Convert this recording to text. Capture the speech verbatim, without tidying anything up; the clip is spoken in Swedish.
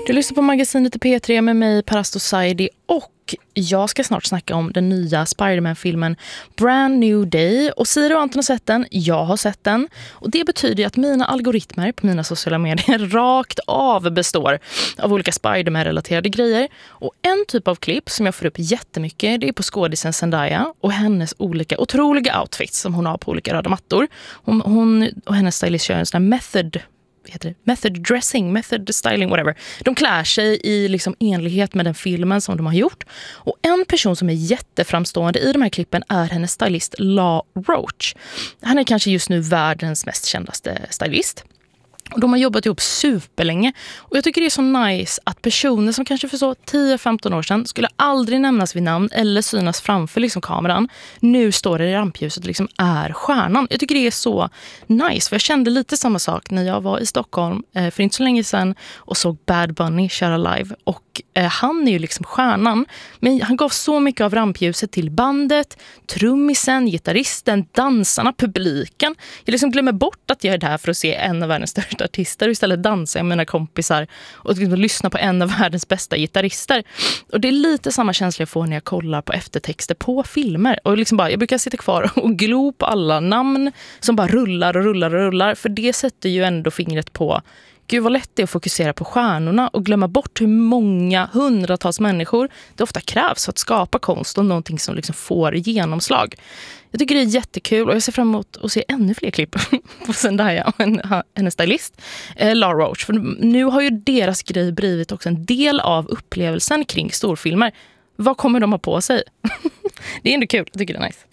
Du lyssnar på magasinet i P tre med mig, Parasto Saidi, och jag ska snart snacka om den nya Spider-Man-filmen Brand New Day. Och Siri och Anton har sett den, jag har sett den. Och det betyder att mina algoritmer på mina sociala medier rakt av består av olika Spider-Man-relaterade grejer. Och en typ av klipp som jag får upp jättemycket, det är på skådisen Zendaya och hennes olika otroliga outfits som hon har på olika röda mattor. Hon, hon och hennes stylist kör en sån här method... heter det? Method dressing, method styling, whatever. De klär sig i liksom enlighet med den filmen som de har gjort. Och en person som är jätteframstående i de här klippen är hennes stylist La Roach. Han är kanske just nu världens mest kändaste stylist. Och de har jobbat ihop superlänge. Och jag tycker det är så nice att personer som kanske för så tio femton år sedan skulle aldrig nämnas vid namn eller synas framför liksom kameran, nu står det i rampljuset och liksom är stjärnan. Jag tycker det är så nice. För jag kände lite samma sak när jag var i Stockholm eh, för inte så länge sedan och såg Bad Bunny köra live. Och eh, han är ju liksom stjärnan. Men han gav så mycket av rampljuset till bandet, trummisen, gitarristen, dansarna, publiken. Jag liksom glömmer bort att jag är där för att se en av världens största artister och istället dansa med mina kompisar och lyssna på en av världens bästa gitarrister. Och det är lite samma känsla jag får när jag kollar på eftertexter på filmer. Och liksom bara, jag brukar sitta kvar och glo på alla namn som bara rullar och rullar och rullar. För det sätter ju ändå fingret på gud vad lätt det är att fokusera på stjärnorna och glömma bort hur många hundratals människor det ofta krävs för att skapa konst och någonting som liksom får genomslag. Jag tycker det är jättekul och jag ser fram emot att se ännu fler klipp på Zendaya och hennes stylist, eh, La Roach. För nu har ju deras grej blivit också en del av upplevelsen kring storfilmer. Vad kommer de ha på sig? Det är ändå kul, jag tycker det är nice.